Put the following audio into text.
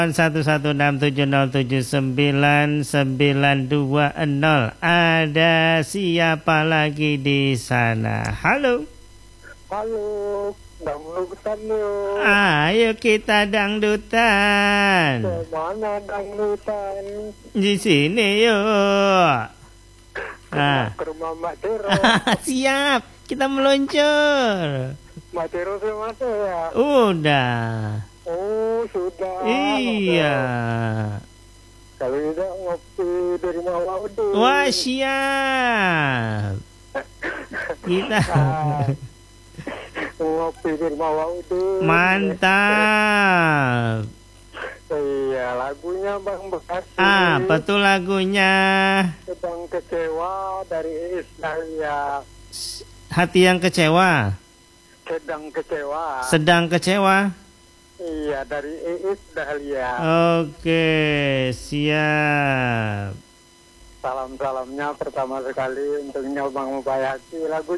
116707992. Ada siapa lagi di sana? Halo. Halo, dangdutan yuk. Ayo kita dangdutan. Kemana dangdutan? Di sini yuk. Ke rumah Mbak Tero. Siap, kita meluncur. Mbak Tero sama saya. Udah. Oh, sudah. Iya. Kalau tidak ngopi di rumah Waudin. Wah, siap. Kita ngopi di rumah Waudin. mantap. Iya, lagunya Bang Bekasi. Apa tuh lagunya? Sedang kecewa dari Iis Dahlia. Hati yang kecewa. Sedang kecewa. Sedang kecewa. Iya, dari Iis Dahlia. Oke, siap. Salam-salamnya pertama sekali untuk Bang Mubayaki. Lagu